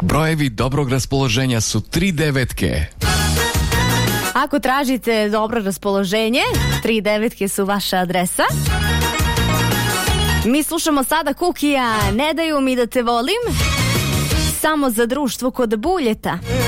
Brojevi dobrog raspoloženja su 3 devetke. Ako tražite dobro raspoloženje, 3 devetke su vaša adresa. Mi slušamo sada Kukija, Ne daju mi da te volim, samo za društvo kod Buljeta.